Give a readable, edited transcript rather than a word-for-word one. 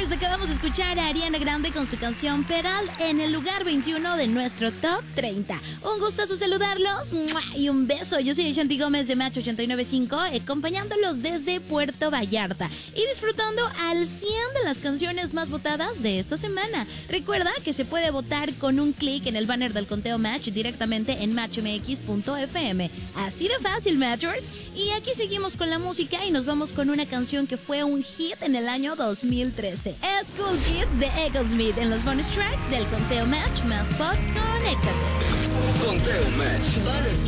Matchers, acabamos de escuchar a Ariana Grande con su canción Peral en el lugar 21 de nuestro Top 30. Un gustazo saludarlos y un beso. Yo soy Shanti Gómez de Match 89.5, acompañándolos desde Puerto Vallarta y disfrutando al 100 de las canciones más votadas de esta semana. Recuerda que se puede votar con un clic en el banner del conteo Match directamente en matchmx.fm. Así de fácil, Matchers. Y aquí seguimos con la música y nos vamos con una canción que fue un hit en el año 2013. Es Cool Kids de Echo Smith en los bonus tracks del conteo Match más pop. Conéctate. Conteo Match. Bonus